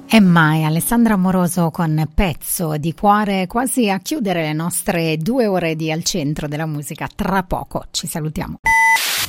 E mai Alessandra Amoroso con Pezzo di cuore, quasi a chiudere le nostre 2 ore di Al Centro della Musica. Tra poco ci salutiamo.